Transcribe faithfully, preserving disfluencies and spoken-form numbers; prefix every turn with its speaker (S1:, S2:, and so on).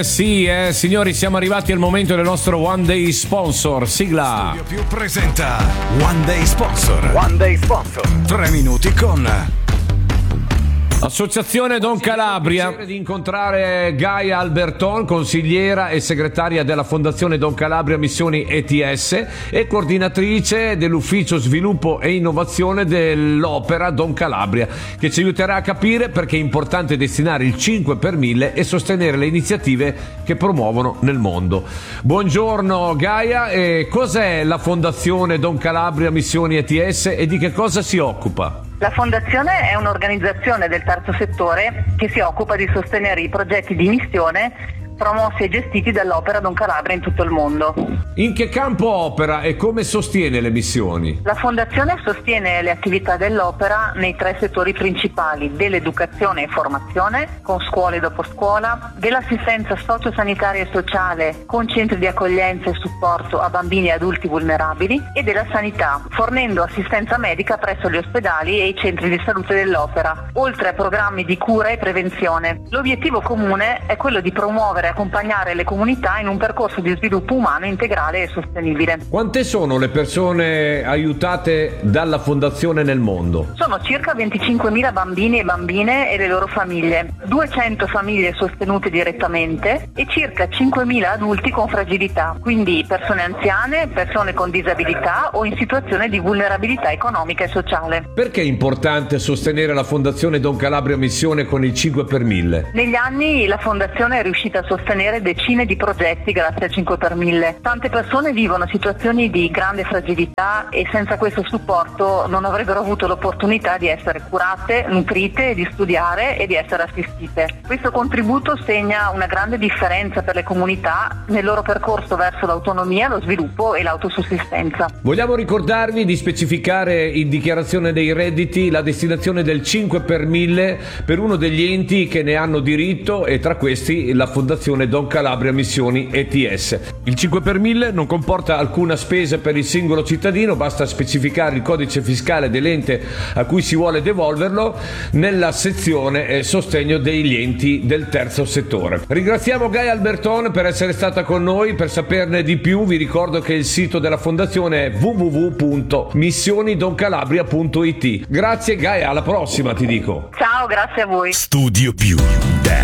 S1: Eh sì, eh, signori, siamo arrivati al momento del nostro One Day Sponsor. Sigla.
S2: Studio Più presenta One Day Sponsor.
S3: One Day Sponsor.
S2: Tre minuti con
S1: Associazione Don Calabria. Piacere di incontrare Gaia Alberton, consigliera e segretaria della Fondazione Don Calabria Missioni E T S e coordinatrice dell'Ufficio Sviluppo e Innovazione dell'Opera Don Calabria, che ci aiuterà a capire perché è importante destinare il cinque per mille e sostenere le iniziative che promuovono nel mondo. Buongiorno Gaia, e cos'è la Fondazione Don Calabria Missioni E T S e di che cosa si occupa?
S4: La Fondazione è un'organizzazione del terzo settore che si occupa di sostenere i progetti di missione promossi e gestiti dall'Opera Don Calabria in tutto il mondo.
S1: In che campo opera e come sostiene le missioni?
S4: La Fondazione sostiene le attività dell'Opera nei tre settori principali: dell'educazione e formazione, con scuole dopo scuola, dell'assistenza sociosanitaria e sociale, con centri di accoglienza e supporto a bambini e adulti vulnerabili, e della sanità, fornendo assistenza medica presso gli ospedali e i centri di salute dell'Opera, oltre a programmi di cura e prevenzione. L'obiettivo comune è quello di promuovere e accompagnare le comunità in un percorso di sviluppo umano integrale e sostenibile.
S1: Quante sono le persone aiutate dalla Fondazione nel mondo?
S4: Sono circa venticinquemila bambini e bambine e le loro famiglie, duecento famiglie sostenute direttamente e circa cinquemila adulti con fragilità, quindi persone anziane, persone con disabilità o in situazione di vulnerabilità economica e sociale.
S1: Perché è importante sostenere la Fondazione Don Calabria Missione con il cinque per mille?
S4: Negli anni la Fondazione è riuscita a sostenere decine di progetti grazie al cinque per mille. Tante persone vivono situazioni di grande fragilità e senza questo supporto non avrebbero avuto l'opportunità di essere curate, nutrite, di studiare e di essere assistite. Questo contributo segna una grande differenza per le comunità nel loro percorso verso l'autonomia, lo sviluppo e l'autosussistenza.
S1: Vogliamo ricordarvi di specificare in dichiarazione dei redditi la destinazione del cinque per mille per uno degli enti che ne hanno diritto, e tra questi la Fondazione Don Calabria Missioni E T S. Il cinque per mille non comporta alcuna spesa per il singolo cittadino, basta specificare il codice fiscale dell'ente a cui si vuole devolverlo nella sezione eh, sostegno degli enti del terzo settore. Ringraziamo Gaia Alberton per essere stata con noi. Per saperne di più vi ricordo che il sito della Fondazione è w w w punto missioni don calabria punto i t. Grazie Gaia, alla prossima ti dico.
S4: Ciao, grazie a voi.
S2: Studio Più.